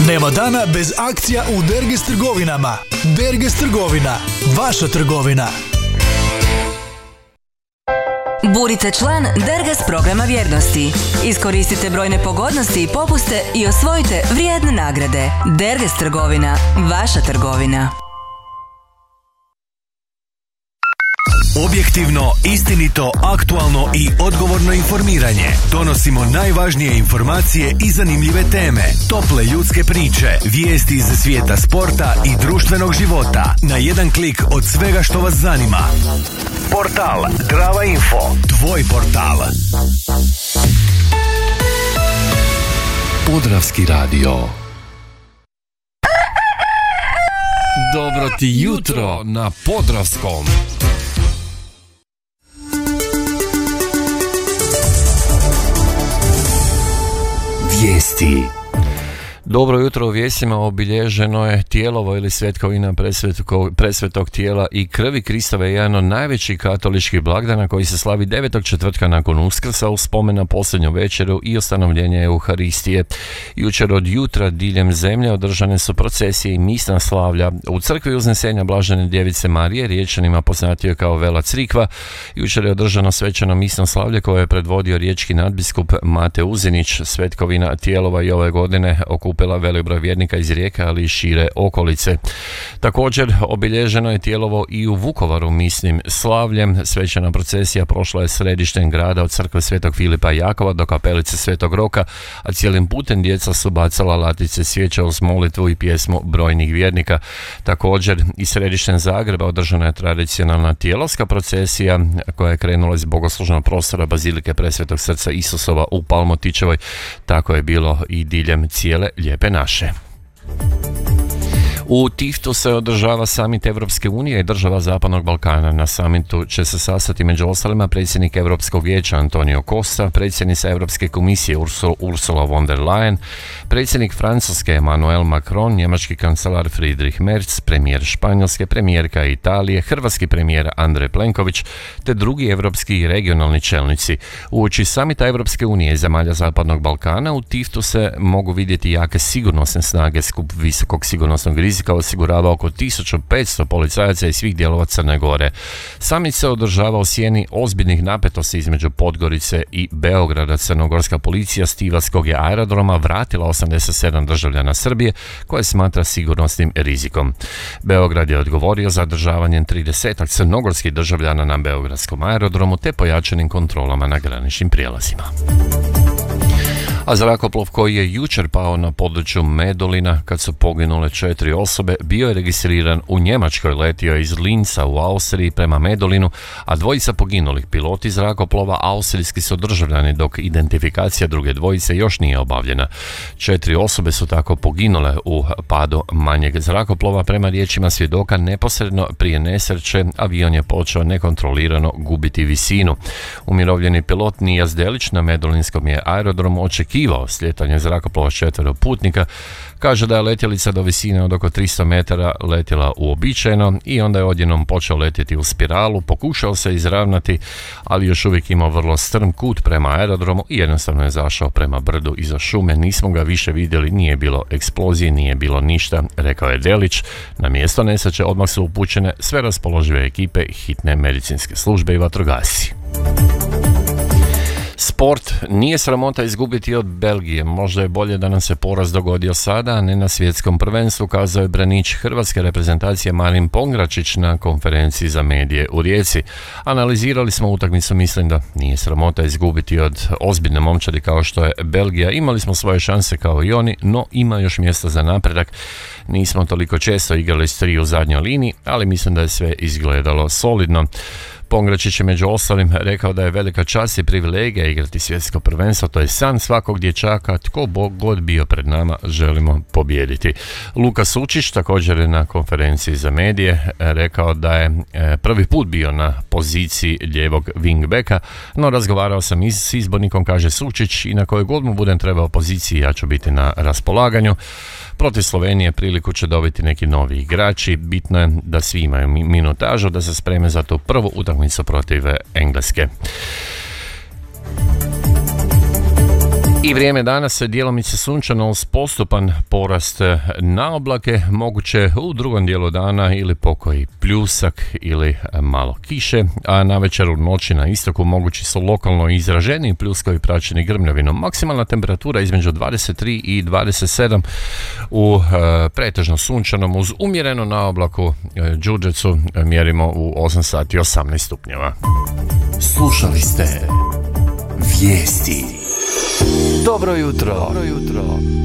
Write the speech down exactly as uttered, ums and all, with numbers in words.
Nema dana bez akcija u Derges trgovinama. Derges trgovina, vaša trgovina. Budite član Derges programa vjernosti. Iskoristite brojne pogodnosti i popuste i osvojite vrijedne nagrade. Derges trgovina, vaša trgovina. Objektivno, istinito, aktualno i odgovorno informiranje. Donosimo najvažnije informacije i zanimljive teme. Tople ljudske priče, vijesti iz svijeta sporta i društvenog života. Na jedan klik od svega što vas zanima. Portal Drava Info. Tvoj portal. Podravski radio. Dobro ti jutro na Podravskom. Vijesti. Dobro jutro, u vijestima obilježeno je Tijelovo ili Svetkovina presvetog, presvetog tijela i krvi Kristove, jedan od najvećih katoličkih blagdana koji se slavi devetog četvrtka nakon Uskrsa u spomen na posljednju večeru i ustanovljenje Euharistije. Jučer od jutra diljem zemlje održane su procesije i misna slavlja. U crkvi Uznesenja Blažene Djevice Marije, Riječanima poznatije kao Vela Crikva, jučer je održano svečano misno slavlje koje je predvodio riječki nadbiskup Mate Uzinić. Svetkovina Tijelova i ove godine okupila velik broj vjernika iz Rijeke, ali i šire okolice. Također obilježeno je Tijelovo i u Vukovaru misnim slavljem. Svečana procesija prošla je središtem grada od crkve Svetog Filipa Jakova do kapelice Svetog Roka, a cijelim putem djeca su bacala latice svijeća uz molitvu i pjesmu brojnih vjernika. Također i središtem Zagreba održana je tradicionalna tijelovska procesija koja je krenula iz bogoslužnog prostora Bazilike Presvetog Srca Isusova u Palmotićevoj. Tako je bilo i diljem cijele Lijepe naše. U Tiftu se održava samit Evropske unije i država Zapadnog Balkana. Na samitu će se sastati među ostalima predsjednik Europskog vijeća Antonio Costa, predsjednica Europske komisije Ursula von der Leyen, predsjednik Francuske Emmanuel Macron, njemački kancelar Friedrich Merz, premijer Španjolske, premijerka Italije, hrvatski premijer Andrej Plenković te drugi europski i regionalni čelnici. Uoči samita Evropske unije i zemalja Zapadnog Balkana u Tiftu se mogu vidjeti jake sigurnosne snage. Skup visokog sigurnosnog rizika osigurava oko tisuću petsto policajaca iz svih dijelova Crne Gore. Samit se održava u sjeni ozbiljnih napetosti između Podgorice i Beograda. Crnogorska policija s Tivarskog je aerodroma vratila osamdeset sedam državljana Srbije koje smatra sigurnosnim rizikom. Beograd je odgovorio zadržavanjem trideset crnogorskih državljana na beogradskom aerodromu te pojačanim kontrolama na graničnim prijelazima. A zrakoplov koji je jučer pao na području Medulina kad su poginule četiri osobe bio je registriran u Njemačkoj, letio iz Linca u Austriji prema Medulinu, a dvojica poginulih piloti zrakoplova austrijski su državljani, dok identifikacija druge dvojice još nije obavljena. Četiri osobe su tako poginule u padu manjeg zrakoplova. Prema riječima svjedoka, neposredno prije nesreće avion je počeo nekontrolirano gubiti visinu. Umirovljeni pilot Nijas Delić na Medulinskom je aerodromu očekivao slijetanje zrakoplova s četvero putnika. Kaže da je letjelica do visine od oko tristo metara letjela uobičajeno i onda je odjednom počeo letjeti u spiralu, pokušao se izravnati, ali još uvijek imao vrlo strm kut prema aerodromu i jednostavno je zašao prema brdu iza šume. Nismo ga više vidjeli, nije bilo eksplozije, nije bilo ništa, rekao je Delić. Na mjesto nesreće odmah su upućene sve raspoložive ekipe, hitne medicinske službe i vatrogasci. Sport. Nije sramota izgubiti od Belgije. Možda je bolje da nam se poraz dogodio sada, a ne na svjetskom prvenstvu, kazao je branič hrvatske reprezentacije Marin Pongračić na konferenciji za medije u Rijeci. Analizirali smo utakmicu, mislim da nije sramota izgubiti od ozbiljne momčadi kao što je Belgija. Imali smo svoje šanse kao i oni, no ima još mjesta za napredak. Nismo toliko često igrali s tri u zadnjoj liniji, ali mislim da je sve izgledalo solidno. Pongračić je među ostalim rekao da je velika čast i privilegija igrati svjetsko prvenstvo, to je san svakog dječaka, tko god bio pred nama, želimo pobijediti. Luka Sučić također je na konferenciji za medije rekao da je prvi put bio na poziciji lijevog wingbacka, no razgovarao sam i s izbornikom, kaže Sučić, i na kojoj god mu budem trebao poziciji ja ću biti na raspolaganju. Protiv Slovenije priliku će dobiti neki novi igrači, bitno je da svi imaju minutažu, da se spreme za tu prvu utakmicu protiv Engleske. I vrijeme danas je djelomice sunčano uz postupan porast na oblake, moguće u drugom dijelu dana ili pokoji pljusak ili malo kiše, a na večer u noći na istoku mogući su lokalno izraženi pljuskovi praćeni grmljavinom. Maksimalna temperatura između dvadeset tri i dvadeset sedam u e, pretežno sunčanom uz umjereno na oblaku e, Đurđevcu mjerimo u osam sati i osamnaest stupnjeva. Slušali ste Vijesti. Dobro jutro. Dobro jutro.